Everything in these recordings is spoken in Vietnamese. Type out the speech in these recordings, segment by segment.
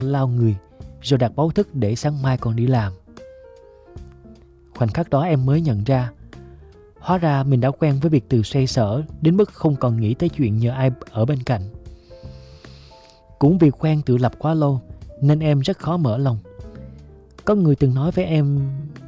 lao người rồi đặt báo thức để sáng mai còn đi làm. Khoảnh khắc đó em mới nhận ra, hóa ra mình đã quen với việc tự xoay sở đến mức không còn nghĩ tới chuyện nhờ ai ở bên cạnh. Cũng vì quen tự lập quá lâu nên em rất khó mở lòng. Có người từng nói với em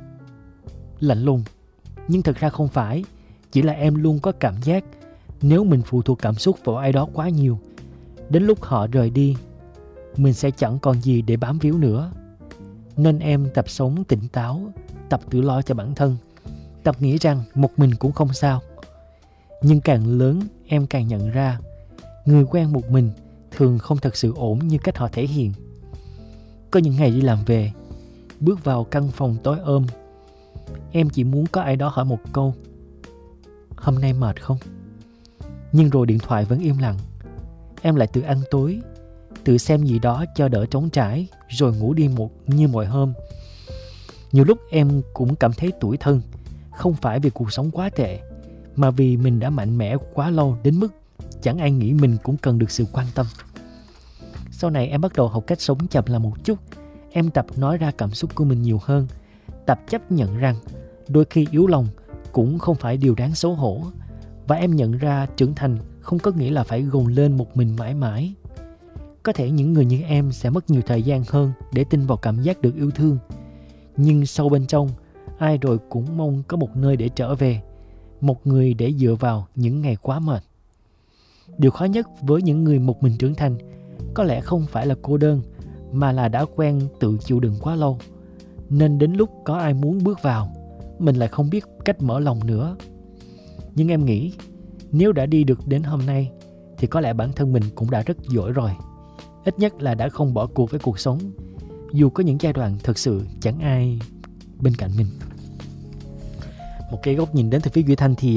lạnh lùng, nhưng thật ra không phải. Chỉ là em luôn có cảm giác nếu mình phụ thuộc cảm xúc vào ai đó quá nhiều, đến lúc họ rời đi, mình sẽ chẳng còn gì để bám víu nữa. Nên em tập sống tỉnh táo, tập tự lo cho bản thân, tập nghĩ rằng một mình cũng không sao. Nhưng càng lớn em càng nhận ra, người quen một mình thường không thật sự ổn như cách họ thể hiện. Có những ngày đi làm về, bước vào căn phòng tối ôm, em chỉ muốn có ai đó hỏi một câu: hôm nay mệt không? Nhưng rồi điện thoại vẫn im lặng. Em lại tự ăn tối, tự xem gì đó cho đỡ trống trải, rồi ngủ đi như mọi hôm. Nhiều lúc em cũng cảm thấy tủi thân, không phải vì cuộc sống quá tệ, mà vì mình đã mạnh mẽ quá lâu đến mức chẳng ai nghĩ mình cũng cần được sự quan tâm. Sau này em bắt đầu học cách sống chậm lại một chút. Em tập nói ra cảm xúc của mình nhiều hơn, tập chấp nhận rằng đôi khi yếu lòng cũng không phải điều đáng xấu hổ. Và em nhận ra trưởng thành không có nghĩa là phải gồng lên một mình mãi mãi. Có thể những người như em sẽ mất nhiều thời gian hơn để tin vào cảm giác được yêu thương. Nhưng sâu bên trong, ai rồi cũng mong có một nơi để trở về, một người để dựa vào những ngày quá mệt. Điều khó nhất với những người một mình trưởng thành có lẽ không phải là cô đơn, mà là đã quen tự chịu đựng quá lâu. Nên đến lúc có ai muốn bước vào, mình lại không biết cách mở lòng nữa. Nhưng em nghĩ, nếu đã đi được đến hôm nay, thì có lẽ bản thân mình cũng đã rất giỏi rồi. Ít nhất là đã không bỏ cuộc với cuộc sống, dù có những giai đoạn thật sự chẳng ai bên cạnh mình. Một cái góc nhìn đến từ phía Duy Thanh thì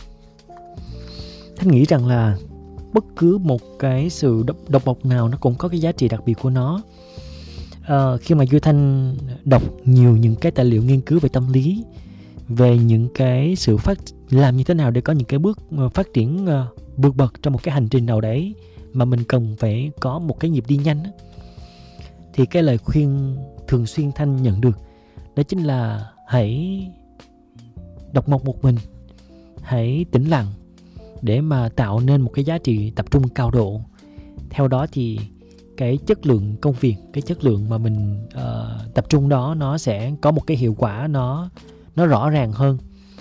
Thanh nghĩ rằng là bất cứ một cái sự độc mộc nào nó cũng có cái giá trị đặc biệt của nó. Khi mà Duy Thanh đọc nhiều những cái tài liệu nghiên cứu về tâm lý, về những cái sự làm như thế nào để có những cái bước phát triển vượt bậc trong một cái hành trình nào đấy mà mình cần phải có một cái nhịp đi nhanh á, thì cái lời khuyên thường xuyên Thanh nhận được đó chính là hãy độc mộc một mình, hãy tĩnh lặng để mà tạo nên một cái giá trị tập trung cao độ. Theo đó thì cái chất lượng công việc, cái chất lượng mà mình tập trung đó nó sẽ có một cái hiệu quả nó rõ ràng hơn.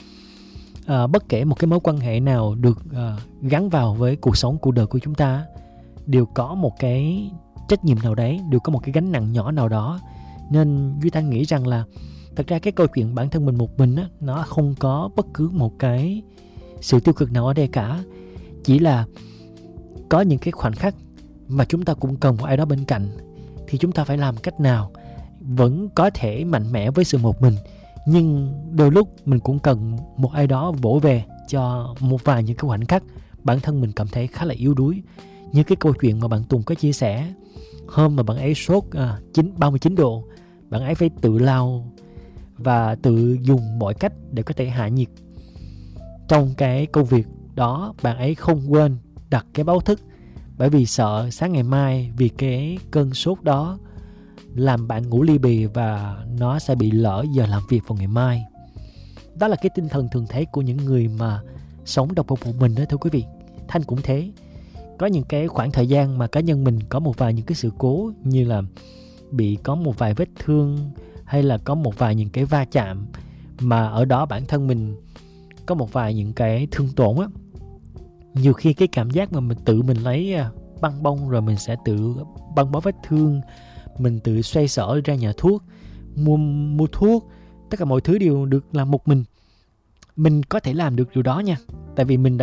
Bất kể một cái mối quan hệ nào được gắn vào với cuộc sống, cuộc đời của chúng ta đều có một cái trách nhiệm nào đấy, đều có một cái gánh nặng nhỏ nào đó. Nên Duy Thanh nghĩ rằng là thật ra cái câu chuyện bản thân mình một mình á, nó không có bất cứ một cái sự tiêu cực nào ở đây cả. Chỉ là có những cái khoảnh khắc mà chúng ta cũng cần một ai đó bên cạnh, thì chúng ta phải làm cách nào vẫn có thể mạnh mẽ với sự một mình, nhưng đôi lúc mình cũng cần một ai đó vỗ về cho một vài những cái khoảnh khắc bản thân mình cảm thấy khá là yếu đuối. Như cái câu chuyện mà bạn Tùng có chia sẻ, hôm mà bạn ấy sốt 39 độ, bạn ấy phải tự lao và tự dùng mọi cách để có thể hạ nhiệt. Trong cái công việc đó, bạn ấy không quên đặt cái báo thức, bởi vì sợ sáng ngày mai vì cái cơn sốt đó làm bạn ngủ li bì và nó sẽ bị lỡ giờ làm việc vào ngày mai. Đó là cái tinh thần thường thấy của những người mà sống độc một mình đó thưa quý vị. Thanh cũng thế. Có những cái khoảng thời gian mà cá nhân mình có một vài những cái sự cố, như là bị có một vài vết thương hay là có một vài những cái va chạm mà ở đó bản thân mình có một vài những cái thương tổn á. Nhiều khi cái cảm giác mà mình lấy băng bông rồi mình sẽ tự băng bó vết thương, mình tự xoay sở ra nhà thuốc, mua thuốc, tất cả mọi thứ đều được làm một mình. Mình có thể làm được điều đó nha, tại vì mình đã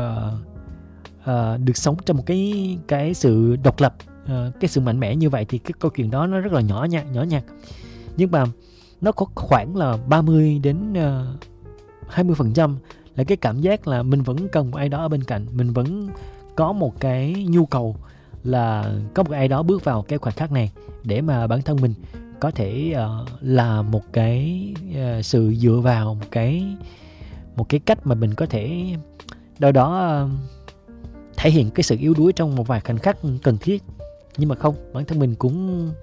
được sống trong một cái sự độc lập, cái sự mạnh mẽ như vậy, thì cái câu chuyện đó nó rất là nhỏ nhặt. Nhưng mà nó có khoảng là 30 đến 20% là cái cảm giác là mình vẫn cần một ai đó ở bên cạnh, mình vẫn có một cái nhu cầu là có một ai đó bước vào cái khoảnh khắc này để mà bản thân mình có thể là một cái sự dựa vào, một cái cách mà mình có thể đâu đó thể hiện cái sự yếu đuối trong một vài khoảnh khắc cần thiết. Nhưng mà không, bản thân mình cũng